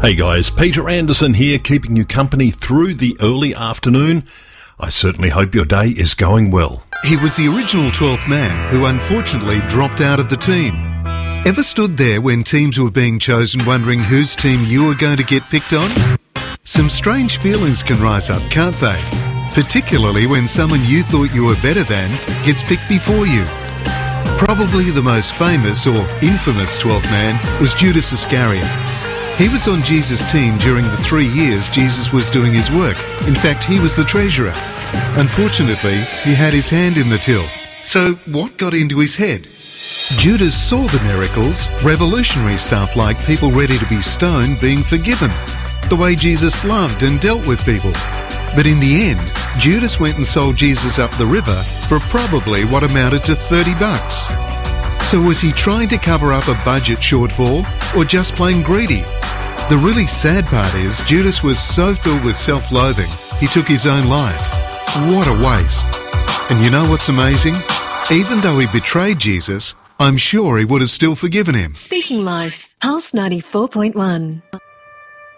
Hey guys, Peter Anderson here, keeping you company through the early afternoon. I certainly hope your day is going well. He was the original 12th man who unfortunately dropped out of the team. Ever stood there when teams were being chosen wondering whose team you were going to get picked on? Some strange feelings can rise up, can't they? Particularly when someone you thought you were better than gets picked before you. Probably the most famous or infamous 12th man was Judas Iscariot. He was on Jesus' team during the 3 years Jesus was doing his work. In fact, he was the treasurer. Unfortunately, he had his hand in the till. So what got into his head? Judas saw the miracles, revolutionary stuff like people ready to be stoned being forgiven, the way Jesus loved and dealt with people. But in the end, Judas went and sold Jesus up the river for probably what amounted to $30. So was he trying to cover up a budget shortfall or just plain greedy? The really sad part is Judas was so filled with self-loathing, he took his own life. What a waste. And you know what's amazing? Even though he betrayed Jesus, I'm sure he would have still forgiven him. Speaking Life, Pulse 94.1.